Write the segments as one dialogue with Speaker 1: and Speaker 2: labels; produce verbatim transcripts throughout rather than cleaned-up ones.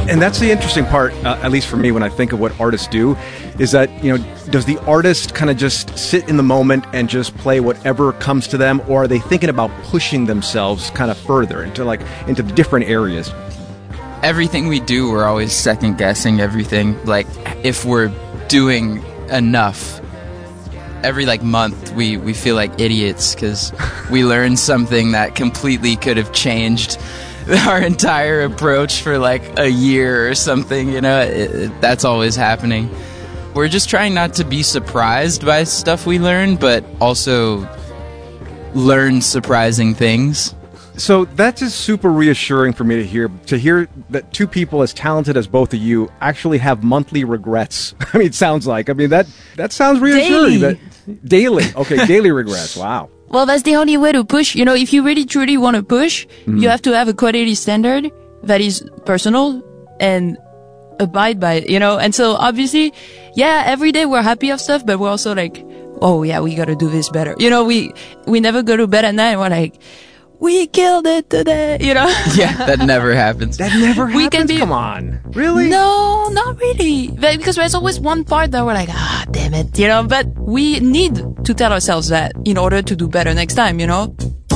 Speaker 1: And that's the interesting part, uh, at least for me, when I think of what artists do, is that, you know, does the artist kind of just sit in the moment and just play whatever comes to them, or are they thinking about pushing themselves kind of further into like into different areas?
Speaker 2: Everything we do, we're always second guessing everything. Like if we're doing enough, every like month we, we feel like idiots because we learn something that completely could have changed our entire approach for like a year or something, you know. It, it, that's always happening. We're just trying not to be surprised by stuff we learn, but also learn surprising things.
Speaker 1: So that's just super reassuring for me to hear, to hear that two people as talented as both of you actually have monthly regrets. I mean, it sounds like, I mean, that, that sounds reassuring.
Speaker 3: Daily.
Speaker 1: That, daily. Okay, daily regrets. Wow.
Speaker 3: Well, that's the only way to push. You know, if you really truly want to push, mm. you have to have a quality standard that is personal and abide by it, you know? And so obviously, yeah, every day we're happy of stuff, but we're also like, oh yeah, we got to do this better. You know, we, we never go to bed at night and we're like, we killed it today, you know?
Speaker 2: Yeah, that never happens.
Speaker 1: That never happens?
Speaker 3: We can be,
Speaker 1: Come on. Really?
Speaker 3: No, not really. Because there's always one part that we're like, ah, damn it, you know? But we need to tell ourselves that in order to do better next time, you know?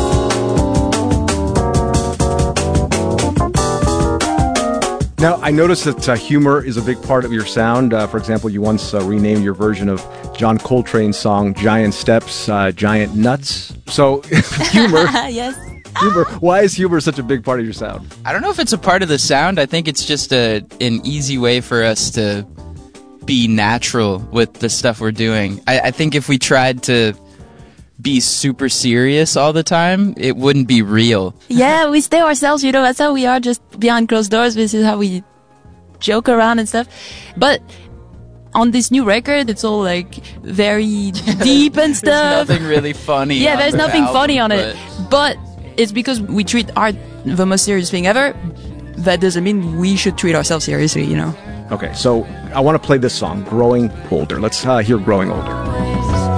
Speaker 1: Now, I noticed that uh, humor is a big part of your sound. Uh, for example, you once uh, renamed your version of John Coltrane's song Giant Steps, uh, Giant Nuts. So, humor.
Speaker 3: Yes.
Speaker 1: Humor. Why is humor such a big part of your sound?
Speaker 2: I don't know if it's a part of the sound. I think it's just a an easy way for us to be natural with the stuff we're doing. I, I think if we tried to be super serious all the time, it wouldn't be real.
Speaker 3: Yeah, we stay ourselves, you know, that's how we are, just behind closed doors. This is how we joke around and stuff. But on this new record, it's all like very deep and stuff.
Speaker 2: There's nothing really funny.
Speaker 3: Yeah,
Speaker 2: on
Speaker 3: there's
Speaker 2: the
Speaker 3: nothing
Speaker 2: album,
Speaker 3: funny on
Speaker 2: but...
Speaker 3: it. But it's because we treat art the most serious thing ever. That doesn't mean we should treat ourselves seriously, you know.
Speaker 1: Okay, so I want to play this song, Growing Older. Let's uh, hear Growing Older.